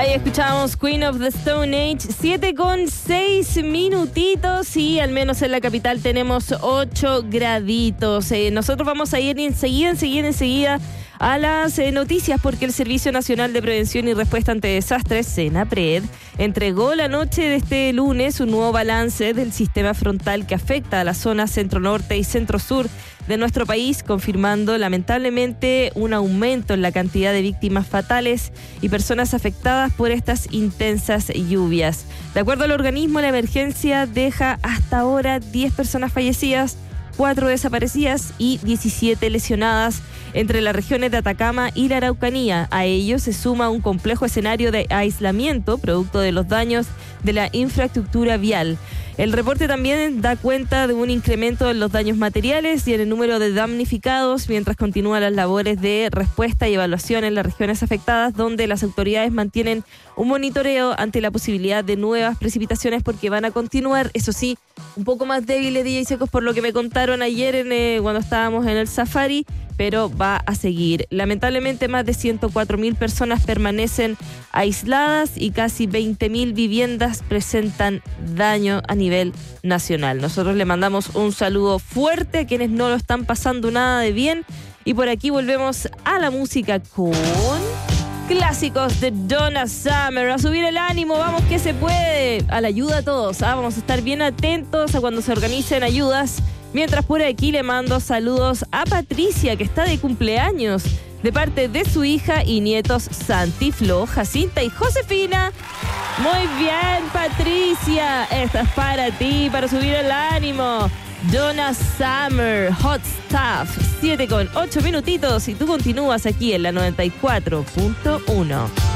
Ahí escuchamos Queen of the Stone Age, 7:06 y al menos en la capital tenemos 8 graditos. Nosotros vamos a ir enseguida a las noticias porque el Servicio Nacional de Prevención y Respuesta ante Desastres, SENAPRED, entregó la noche de este lunes un nuevo balance del sistema frontal que afecta a la zona centro-norte y centro-sur de nuestro país, confirmando lamentablemente un aumento en la cantidad de víctimas fatales y personas afectadas por estas intensas lluvias. De acuerdo al organismo, la emergencia deja hasta ahora 10 personas fallecidas, 4 desaparecidas y 17 lesionadas entre las regiones de Atacama y la Araucanía. A ello se suma un complejo escenario de aislamiento producto de los daños de la infraestructura vial. El reporte también da cuenta de un incremento en los daños materiales y en el número de damnificados, mientras continúan las labores de respuesta y evaluación en las regiones afectadas, donde las autoridades mantienen un monitoreo ante la posibilidad de nuevas precipitaciones porque van a continuar, eso sí, un poco más débiles, DJ Secos, por lo que me contaron ayer cuando estábamos en el safari, pero va a seguir. Lamentablemente, más de 104.000 personas permanecen aisladas y casi 20.000 viviendas presentan daño a nivel nacional. Nosotros le mandamos un saludo fuerte a quienes no lo están pasando nada de bien. Y por aquí volvemos a la música con clásicos de Donna Summer. A subir el ánimo, vamos que se puede. A la ayuda a todos, vamos a estar bien atentos a cuando se organicen ayudas. Mientras por aquí le mando saludos a Patricia, que está de cumpleaños, de parte de su hija y nietos Santi, Flo, Jacinta y Josefina. Muy bien, Patricia, esta es para ti, para subir el ánimo. Donna Summer, Hot Stuff, 7:08 y tú continúas aquí en la 94.1.